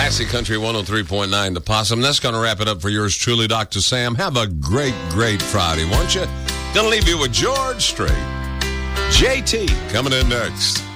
Classic Country 103.9 The Possum. That's going to wrap it up for yours truly, Dr. Sam. Have a great, great Friday, won't you? Going to leave you with George Strait. JT coming in next.